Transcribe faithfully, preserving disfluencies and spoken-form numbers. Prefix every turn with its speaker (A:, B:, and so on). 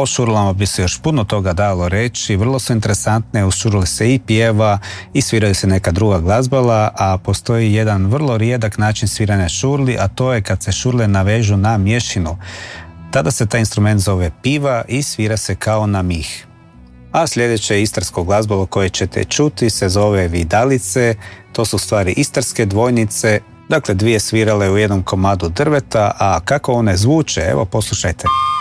A: O šurlama bi se još puno toga dalo reći, vrlo su interesantne, u šurli se i pjeva i sviraju se neka druga glazbala, a postoji jedan vrlo rijedak način sviranja šurli, a to je kad se šurle navežu na mješinu. Tada se taj instrument zove piva i svira se kao na mih. A sljedeće istarsko glazbalo koje ćete čuti se zove vidalice, to su u stvari istarske dvojnice, dakle dvije svirale u jednom komadu drveta, a kako one zvuče, evo poslušajte.